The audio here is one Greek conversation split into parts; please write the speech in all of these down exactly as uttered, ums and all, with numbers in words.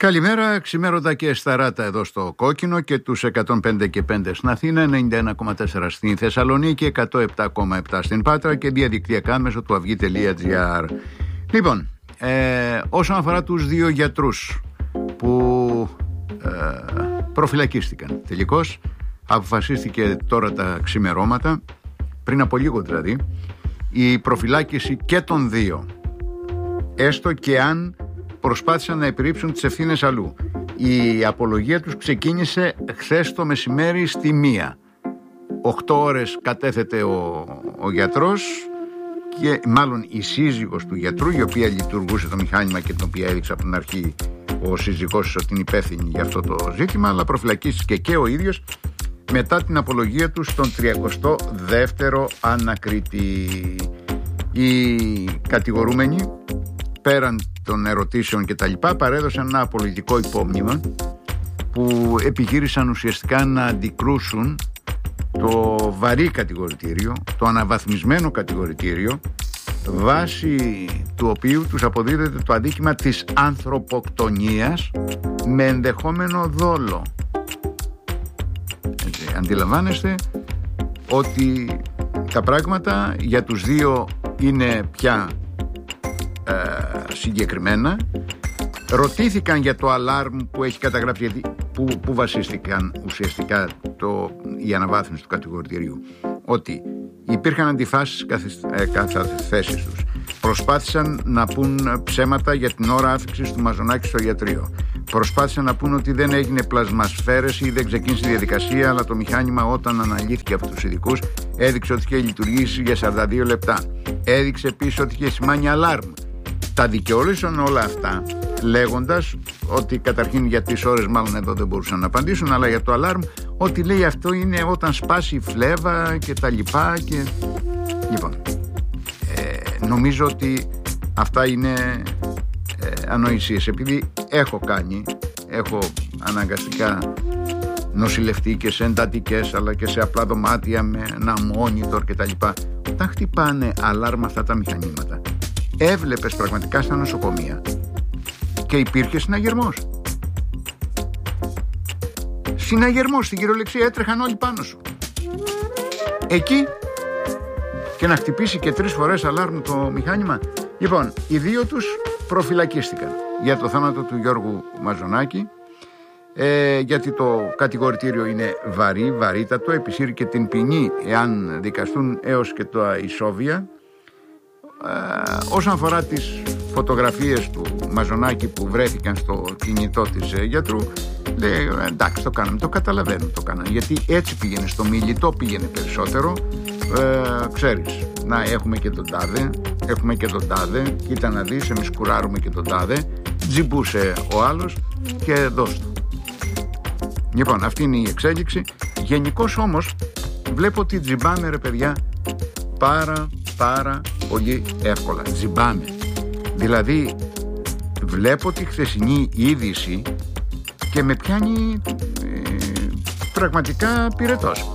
Καλημέρα, ξημέρωτα και σταράτα εδώ στο Κόκκινο και τους εκατόν πέντε και πέντε στην Αθήνα, ενενήντα ένα κόμμα τέσσερα στην Θεσσαλονίκη, εκατόν επτά κόμμα επτά στην Πάτρα και διαδικτυακά μέσω του αυγή τελεία τζι άρ. Λοιπόν, ε, όσον αφορά τους δύο γιατρούς που ε, προφυλακίστηκαν, τελικώς αποφασίστηκε τώρα τα ξημερώματα, πριν από λίγο δηλαδή, η προφυλάκηση και των δύο, έστω και αν προσπάθησαν να επιρρύψουν τις ευθύνες αλλού. Η απολογία τους ξεκίνησε χθες το μεσημέρι στη μία. Οκτώ ώρες κατέθεται ο, ο γιατρός και μάλλον η σύζυγος του γιατρού, η οποία λειτουργούσε το μηχάνημα και την οποία έδειξε από την αρχή ο σύζυγός ότι είναι υπεύθυνη για αυτό το ζήτημα, αλλά προφυλακίστηκε και ο ίδιος μετά την απολογία του στον τριακοστό δεύτερο ανακρίτη. Οι κατηγορούμενοι, πέραν των ερωτήσεων και τα λοιπά, παρέδωσαν ένα απολογητικό υπόμνημα που επιχείρησαν ουσιαστικά να αντικρούσουν το βαρύ κατηγορητήριο, το αναβαθμισμένο κατηγορητήριο, βάσει του οποίου τους αποδίδεται το αδίκημα της ανθρωποκτονίας με ενδεχόμενο δόλο. Έτσι, αντιλαμβάνεστε ότι τα πράγματα για τους δύο είναι πια ε, συγκεκριμένα. Ρωτήθηκαν για το αλάρμ που έχει καταγράψει, που, που βασίστηκαν ουσιαστικά το, η αναβάθμιση του κατηγορητηρίου, ότι υπήρχαν αντιφάσεις κατά θέσεις τους. Προσπάθησαν να πούν ψέματα για την ώρα άφηξης του Μαζονάκη στο ιατρείο. Προσπάθησαν να πούν ότι δεν έγινε πλασμασφαίρεση ή δεν ξεκίνησε η διαδικασία, αλλά το μηχάνημα όταν αναλύθηκε από τους ειδικούς έδειξε ότι είχε λειτουργήσει για σαράντα δύο λεπτά. Έδειξε επίσης ότι είχε σημάνει αλάρμ. Τα δικαιολόγησαν όλα αυτά λέγοντας ότι καταρχήν για τις ώρες μάλλον εδώ δεν μπορούσαν να απαντήσουν, αλλά για το αλάρμ ότι λέει αυτό είναι όταν σπάσει η φλέβα και τα λοιπά και... Λοιπόν, ε, νομίζω ότι αυτά είναι ε, ανοησίες, επειδή έχω κάνει, έχω αναγκαστικά νοσηλευτεί και σε εντατικές αλλά και σε απλά δωμάτια με ένα monitor και τα λοιπά. Όταν χτυπάνε αλάρμα αυτά τα μηχανήματα, έβλεπες πραγματικά στα νοσοκομεία και υπήρχε συναγερμός. Συναγερμός, στην κυριολεξία, έτρεχαν όλοι πάνω σου. Εκεί και να χτυπήσει και τρεις φορές αλάρμ το μηχάνημα. Λοιπόν, οι δύο τους προφυλακίστηκαν για το θάνατο του Γιώργου Μαζονάκη, ε, γιατί το κατηγορητήριο είναι βαρύ, βαρύτατο, επισύρει και την ποινή εάν δικαστούν έως και τα ισόβια. Ε, όσον αφορά τις φωτογραφίες του Μαζονάκη που βρέθηκαν στο κινητό της ε, γιατρού, λέει εντάξει, το κάναμε, το καταλαβαίνω, το κάναμε, γιατί έτσι πήγαινε, στο μιλητό πήγαινε περισσότερο. ε, ξέρεις, να έχουμε και τον τάδε, έχουμε και τον τάδε, κοίτα να δεις, εμείς κουράρουμε και τον τάδε, τζιμπούσε ο άλλος και δώσ' του. Λοιπόν, αυτή είναι η εξέλιξη. Γενικώς όμως βλέπω ότι τζιμπάμε, ρε παιδιά, πάρα πάρα πολύ εύκολα. Τζιμπάμε. Δηλαδή βλέπω τη χθεσινή είδηση και με πιάνει ε, πραγματικά πυρετός.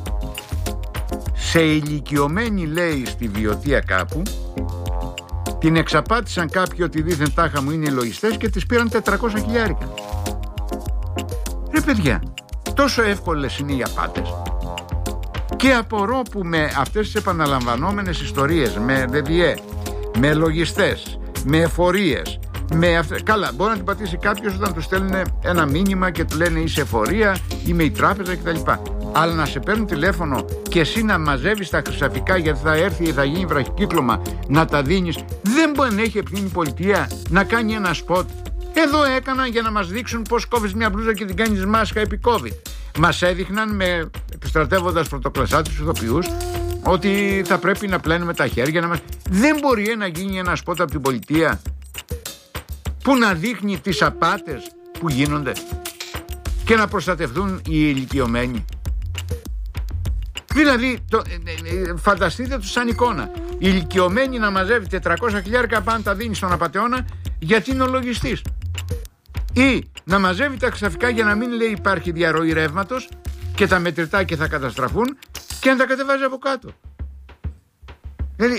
Σε ηλικιωμένη, λέει, στη Βιωτία κάπου, την εξαπάτησαν κάποιοι ότι δήθεν τάχα μου είναι λογιστές και τις πήραν τετρακόσια χιλιάρικα. Ρε παιδιά, τόσο εύκολες είναι οι απάτες. Και απορώ που με αυτές τις επαναλαμβανόμενες ιστορίες, με ΔΔΕ, με λογιστές, με εφορίες, με αυτές... Καλά, μπορεί να την πατήσει κάποιος όταν του στέλνουν ένα μήνυμα και του λένε είσαι εφορία, είμαι η τράπεζα κτλ. Αλλά να σε παίρνουν τηλέφωνο και εσύ να μαζεύεις τα χρυσαφικά γιατί θα έρθει ή θα γίνει βραχικύκλωμα, να τα δίνεις. Δεν μπορεί να έχει ευθύνη η πολιτεία να κάνει ένα σποτ. Εδώ έκαναν για να μας δείξουν πώς κόβεις μια μπλούζα και την κάνεις μάσκα επί COVID. Μας έδειχναν με επιστρατεύοντας πρωτοκλασσάτους ηθοποιούς ότι θα πρέπει να πλένουμε τα χέρια να μας... Δεν μπορεί να γίνει ένα σποτ από την πολιτεία που να δείχνει τις απάτες που γίνονται και να προστατευτούν οι ηλικιωμένοι. Δηλαδή το, φανταστείτε τους σαν εικόνα, η ηλικιωμένη να μαζεύει τετρακόσια χιλιάρικα πάνω τα δίνει στον απατεώνα γιατί είναι ο λογιστής, ή να μαζεύει τα ξαφικά για να μην λέει υπάρχει διαρροή ρεύματος και τα μετρητά και θα καταστραφούν και να τα κατεβάζει από κάτω. Δηλαδή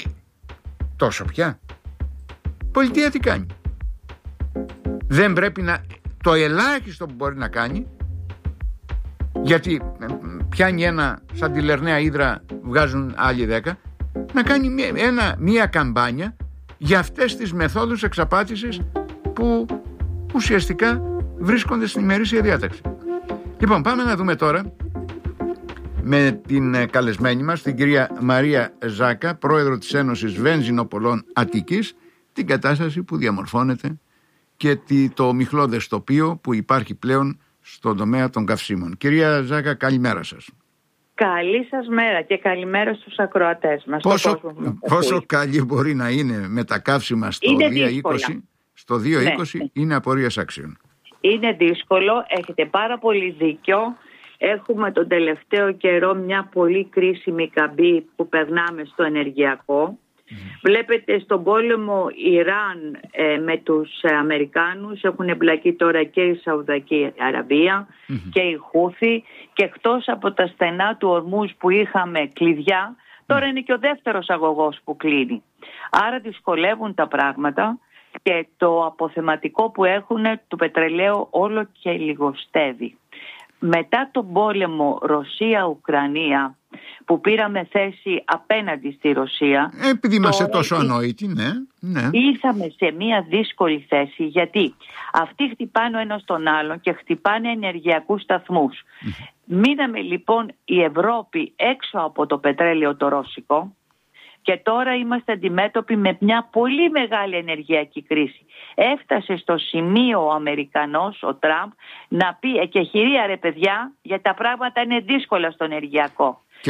τόσο πια πολιτεία τι κάνει? Δεν πρέπει να... το ελάχιστο που μπορεί να κάνει, γιατί πιάνει ένα σαν τη Λερναία Ύδρα, βγάζουν άλλοι δέκα, να κάνει μία, ένα, μία καμπάνια για αυτές τις μεθόδους εξαπάτησης που ουσιαστικά βρίσκονται στην ημερήσια διάταξη. Λοιπόν, πάμε να δούμε τώρα με την καλεσμένη μας, την κυρία Μαρία Ζάκα, πρόεδρο της Ένωσης Βενζινοπολών Αττικής, την κατάσταση που διαμορφώνεται και το μιχλώδες τοπίο που υπάρχει πλέον στον τομέα των καυσίμων. Κυρία Ζάκα, καλημέρα σας. Καλή σας μέρα και καλημέρα στους ακροατές μας. Πόσο, πόσο καλή μπορεί να είναι με τα καύσιμα στο δύο είκοσι, στο δύο είκοσι, ναι, είναι απορίας άξιων. Είναι δύσκολο, έχετε πάρα πολύ δίκιο. Έχουμε τον τελευταίο καιρό μια πολύ κρίσιμη καμπή που περνάμε στο ενεργειακό. Mm-hmm. Βλέπετε στον πόλεμο Ιράν ε, με τους ε, Αμερικάνους έχουν εμπλακεί τώρα και η Σαουδική Αραβία mm-hmm. και η Χούθη, και εκτός από τα στενά του Ορμούζ που είχαμε κλειδιά, τώρα mm-hmm. είναι και ο δεύτερος αγωγός που κλείνει. Άρα δυσκολεύουν τα πράγματα και το αποθεματικό που έχουν του πετρελαίου όλο και λιγοστεύει. Μετά τον πόλεμο Ρωσία-Ουκρανία που πήραμε θέση απέναντι στη Ρωσία, επειδή είμαστε τόσο ανόητοι, ναι, ναι, ήρθαμε σε μια δύσκολη θέση, γιατί αυτοί χτυπάνε ο ένας τον άλλον και χτυπάνε ενεργειακούς σταθμούς. Mm. Μείναμε λοιπόν η Ευρώπη έξω από το πετρέλαιο το ρώσικο και τώρα είμαστε αντιμέτωποι με μια πολύ μεγάλη ενεργειακή κρίση. Έφτασε στο σημείο ο Αμερικανός, ο Τραμπ, να πει «εκεχηρία ρε παιδιά, γιατί τα πράγματα είναι δύσκολα στο ενεργειακό».